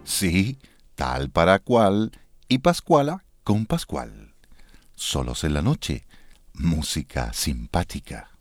Sí, tal para cual y Pascuala con Pascual. Solos en la noche, música simpática.